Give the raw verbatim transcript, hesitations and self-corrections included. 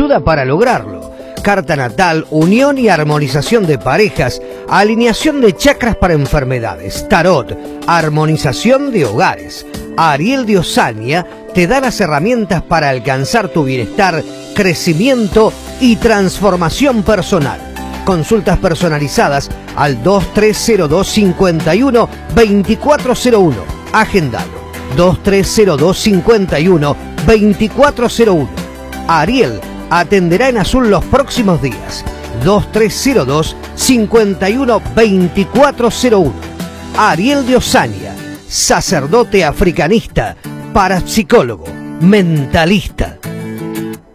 ayuda para lograrlo. Carta natal, unión y armonización de parejas, alineación de chakras para enfermedades, tarot, armonización de hogares. Ariel de Osania te da las herramientas para alcanzar tu bienestar, crecimiento y transformación personal. Consultas personalizadas al dos tres cero dos, cinco uno, dos cuatro cero uno. Agendalo. dos tres cero dos, cinco uno, dos cuatro cero uno. Ariel atenderá en azul los próximos días. dos tres cero dos, cinco uno, dos cuatro cero uno. Ariel de Osania, sacerdote africanista, parapsicólogo, mentalista.